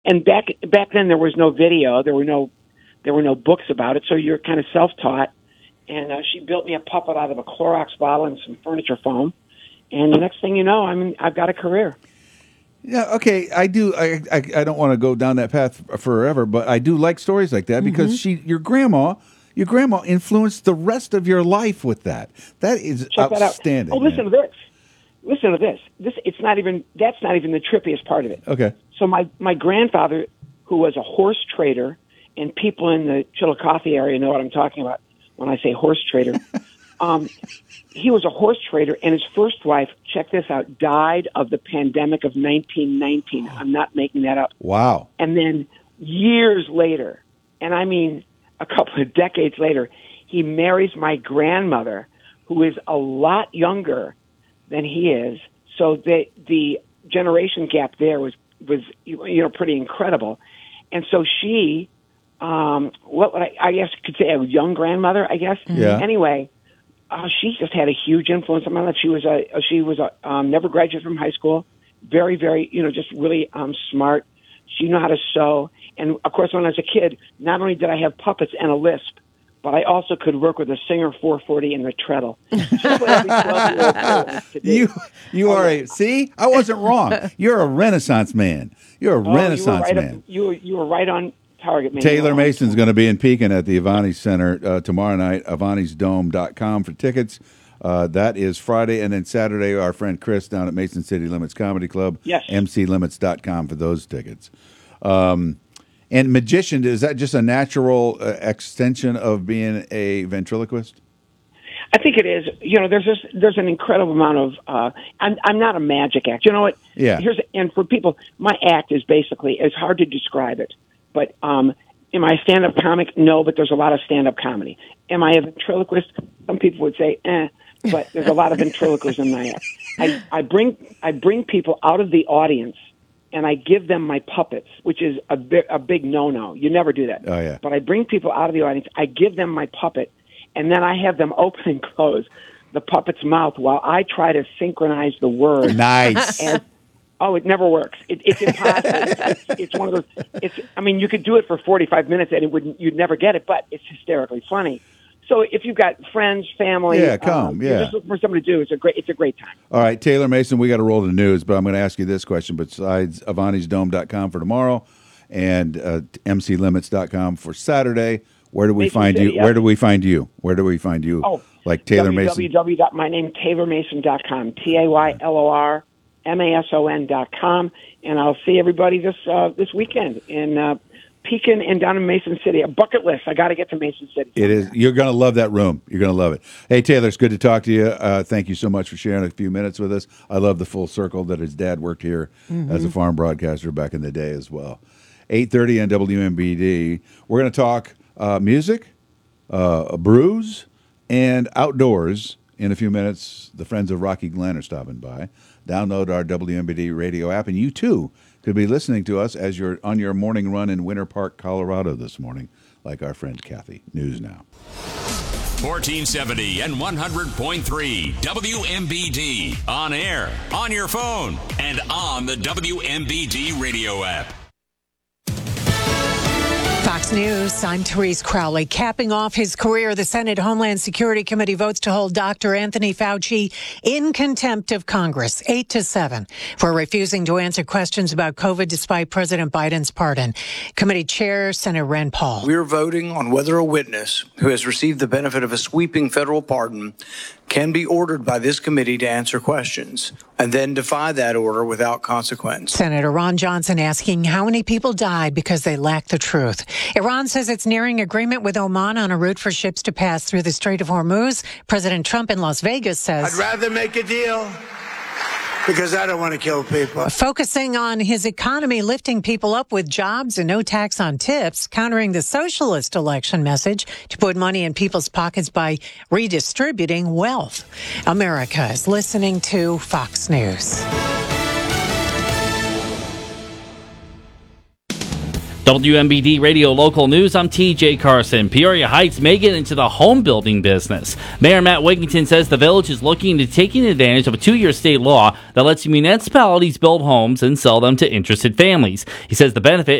And back then there was no video, there were no books about it, so you're kind of self-taught. And she built me a puppet out of a Clorox bottle and some furniture foam. And the next thing you know, I've got a career. Yeah, okay. I do. I don't want to go down that path forever, but I do like stories like that because your grandma influenced the rest of your life with that. That is outstanding. That out. Oh, listen to this. Listen to this. That's not even the trippiest part of it. Okay. So my grandfather, who was a horse trader, and people in the Chillicothe area know what I'm talking about when I say horse trader. He was a horse trader, and his first wife, check this out, died of the pandemic of 1919. I'm not making that up. Wow. And then years later, and I mean a couple of decades later, he marries my grandmother, who is a lot younger than he is. So the generation gap there was pretty incredible. And so she, I guess you could say a young grandmother, I guess. Yeah. Anyway, she just had a huge influence on my life. She was never graduated from high school. Very, very, just really smart. She knew how to sew. And of course, when I was a kid, not only did I have puppets and a lisp, but I also could work with a Singer 440 and the treadle. You are a, see, I wasn't wrong. You're a Renaissance man. You're a Renaissance man. You were right on target, man. Taylor Mason's going to be in Pekin at the Avani Center tomorrow night, avanisdome.com for tickets. That is Friday, and then Saturday, our friend Chris down at Mason City Limits Comedy Club. Yes. mclimits.com for those tickets. And magician, is that just a natural extension of being a ventriloquist? I think it is. There's an incredible amount of. I'm not a magic actor. You know what? Yeah. And for people, my act is basically, it's hard to describe it. But am I a stand-up comic? No, but there's a lot of stand-up comedy. Am I a ventriloquist? Some people would say, but there's a lot of ventriloquism in my act. I bring people out of the audience, and I give them my puppets, which is a big no-no. You never do that. Oh, yeah. But I bring people out of the audience, I give them my puppet, and then I have them open and close the puppet's mouth while I try to synchronize the words. Nice. And, it never works. It's impossible. It's one of those. You could do it for 45 minutes and you'd never get it, but it's hysterically funny. So if you've got friends, family, just look for something to do. It's a great time. All right, Taylor Mason, we got to roll the news, but I'm going to ask you this question. Besides avanisdome.com for tomorrow and mclimits.com for Saturday, where do we find you? Yeah. Where do we find you? Where do we find you? Like Taylor Mason? www.mynametaylormason.com, TAYLORMASON.com, and I'll see everybody this weekend in Pekin and down in Mason City. A bucket list. I got to get to Mason City. It is. You're going to love that room. You're going to love it. Hey, Taylor, it's good to talk to you. Thank you so much for sharing a few minutes with us. I love the full circle that his dad worked here as a farm broadcaster back in the day as well. 8:30 on WMBD. We're going to talk music, brews, and outdoors. In a few minutes, the friends of Rocky Glen are stopping by. Download our WMBD radio app, and you too could be listening to us as you're on your morning run in Winter Park, Colorado this morning, like our friend Kathy. News now. 1470 and 100.3 WMBD. On air, on your phone, and on the WMBD radio app. Fox News, I'm Therese Crowley. Capping off his career, the Senate Homeland Security Committee votes to hold Dr. Anthony Fauci in contempt of Congress, 8-7, for refusing to answer questions about COVID despite President Biden's pardon. Committee Chair, Senator Rand Paul. We're voting on whether a witness who has received the benefit of a sweeping federal pardon can be ordered by this committee to answer questions and then defy that order without consequence. Senator Ron Johnson asking how many people died because they lack the truth. Iran says it's nearing agreement with Oman on a route for ships to pass through the Strait of Hormuz. President Trump in Las Vegas says, I'd rather make a deal because I don't want to kill people. Focusing on his economy, lifting people up with jobs and no tax on tips, countering the socialist election message to put money in people's pockets by redistributing wealth. America is listening to Fox News. WMBD Radio Local News, I'm TJ Carson. Peoria Heights may get into the home building business. Mayor Matt Wigington says the village is looking into taking advantage of a 2-year state law that lets municipalities build homes and sell them to interested families. He says the benefit